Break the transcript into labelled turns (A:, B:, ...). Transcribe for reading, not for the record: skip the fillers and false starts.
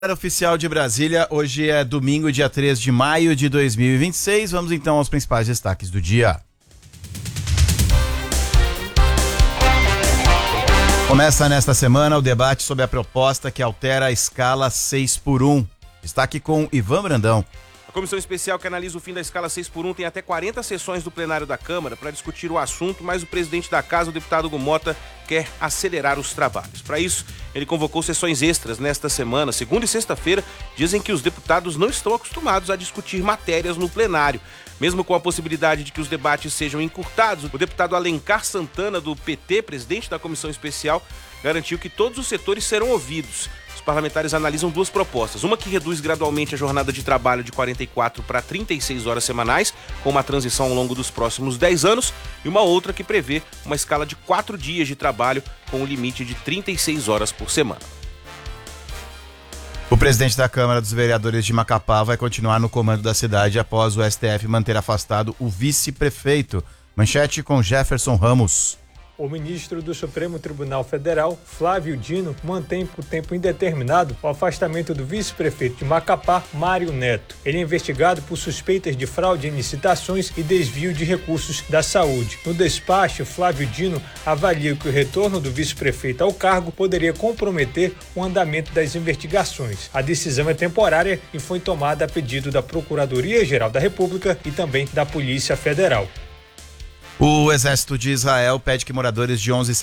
A: Oficial de Brasília, hoje é domingo, dia 3 de maio de 2026. Vamos então aos principais destaques do dia. Começa nesta semana o debate sobre a proposta que altera a escala 6x1. Destaque com Ivan Brandão.
B: A comissão especial que analisa o fim da escala 6x1 tem até 40 sessões do plenário da Câmara para discutir o assunto, mas o presidente da casa, o deputado Hugo Mota, quer acelerar os trabalhos. Para isso, ele convocou sessões extras nesta semana. Segunda e sexta-feira, dizem que os deputados não estão acostumados a discutir matérias no plenário. Mesmo com a possibilidade de que os debates sejam encurtados, o deputado Alencar Santana, do PT, presidente da comissão especial, garantiu que todos os setores serão ouvidos. Os parlamentares analisam duas propostas, uma que reduz gradualmente a jornada de trabalho de 44 para 36 horas semanais, com uma transição ao longo dos próximos 10 anos, e uma outra que prevê uma escala de 4 dias de trabalho, com um limite de 36 horas por semana.
A: O presidente da Câmara dos Vereadores de Macapá vai continuar no comando da cidade após o STF manter afastado o vice-prefeito. Manchete com Jefferson Ramos.
C: O ministro do Supremo Tribunal Federal, Flávio Dino, mantém por tempo indeterminado o afastamento do vice-prefeito de Macapá, Mário Neto. Ele é investigado por suspeitas de fraude em licitações e desvio de recursos da saúde. No despacho, Flávio Dino avalia que o retorno do vice-prefeito ao cargo poderia comprometer o andamento das investigações. A decisão é temporária e foi tomada a pedido da Procuradoria-Geral da República e também da Polícia Federal.
A: O Exército de Israel pede que moradores de 11